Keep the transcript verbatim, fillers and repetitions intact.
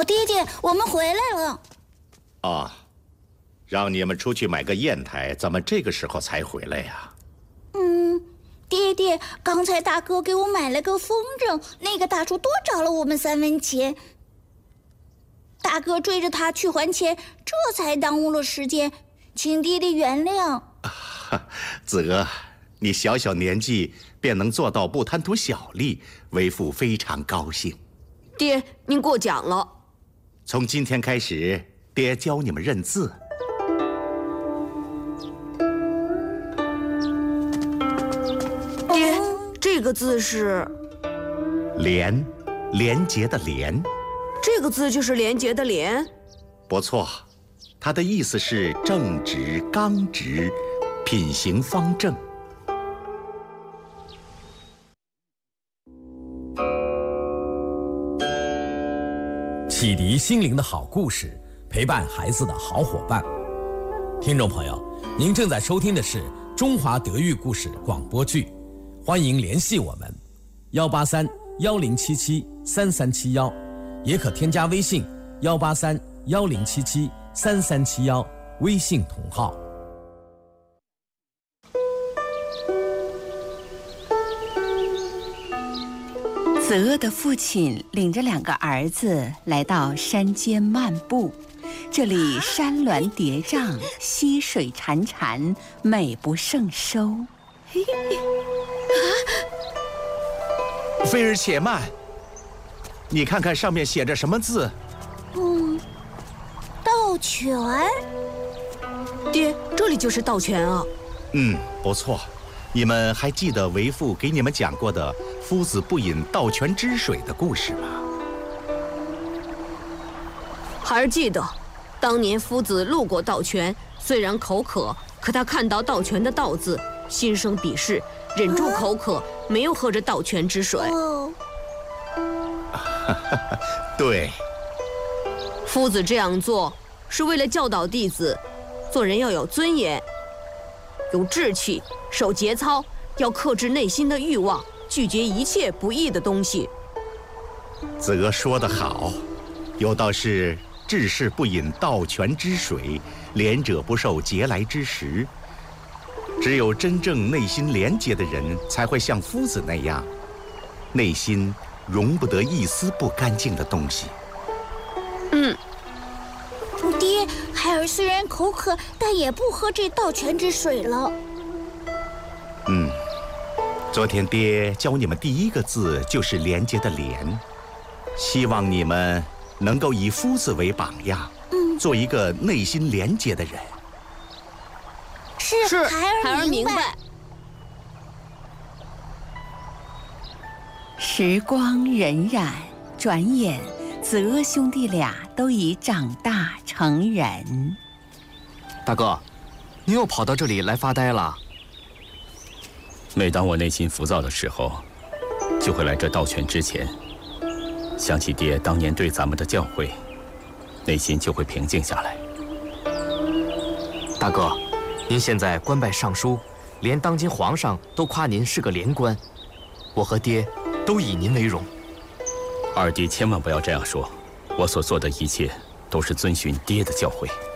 爹爹，我们回来了。 哦，让你们出去买个砚台，怎么这个时候才回来呀？ 嗯，爹爹，刚才大哥给我买了个风筝，那个大叔多找了我们三文钱。大哥追着他去还钱，这才耽误了时间，请爹爹原谅。 子娥，你小小年纪便能做到不贪图小利，为父非常高兴。 爹，您过奖了。 从今天开始，爹教你们认字。 爹，这个字是廉，廉洁的廉。 这个字就是廉洁的廉。 不错，它的意思是正直、刚直，品行方正。 启迪心灵的好故事，陪伴孩子的好伙伴。听众朋友，您正在收听的是中华德育故事广播剧，欢迎联系我们，幺八三幺零七七三三七幺，也可添加微信幺八三幺零七七三三七幺，微信同号。 子娥的父亲领着两个儿子来到山间漫步，这里山峦叠嶂，溪水潺潺，美不胜收。 菲儿且慢，你看看上面写着什么字？ 嗯，道泉。 爹，这里就是道泉啊。 嗯，不错。你们还记得为父给你们讲过的夫子不饮盗泉之水的故事吗？ 孩儿记得，当年夫子路过道泉，虽然口渴，可他看到道泉的道字，心生鄙视，忍住口渴，没有喝这道泉之水。 哦， 对， 夫子这样做是为了教导弟子，做人要有尊严，有志气，守节操，要克制内心的欲望，拒绝一切不义的东西。 子娥说得好，有道是治世不饮盗泉之水，廉者不受嗟来之食。只有真正内心廉洁的人，才会像夫子那样，内心容不得一丝不干净的东西。 嗯， 爹，孩儿虽然口渴，但也不喝这盗泉之水了。 嗯，昨天爹教你们第一个字就是廉洁的廉，希望你们能够以夫子为榜样，嗯，做一个内心廉洁的人。 是， 是， 孩儿明白。 时光荏苒，转眼子娥兄弟俩都已长大成人。 大哥，你又跑到这里来发呆了？ 每当我内心浮躁的时候，就会来这道泉之前，想起爹当年对咱们的教诲，内心就会平静下来。 大哥，您现在官拜尚书，连当今皇上都夸您是个廉官，我和爹都以您为荣。 二弟千万不要这样说，我所做的一切都是遵循爹的教诲。